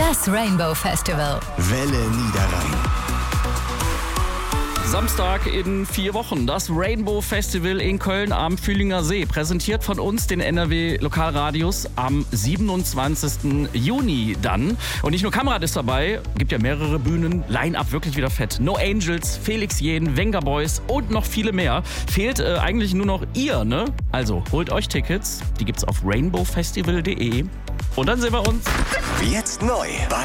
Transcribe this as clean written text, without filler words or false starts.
Das Rainbow Festival. Welle Niederrhein. Samstag in 4 Wochen, das Rainbow Festival in Köln am Fühlinger See. Präsentiert von uns, den NRW Lokalradios, am 27. Juni dann. Und nicht nur Kamerad ist dabei, gibt ja mehrere Bühnen, Line-Up wirklich wieder fett. No Angels, Felix Jähn, Wenger Boys und noch viele mehr. Fehlt eigentlich nur noch ihr, ne? Also holt euch Tickets, die gibt's auf rainbowfestival.de und dann sehen wir uns. Jetzt neu bei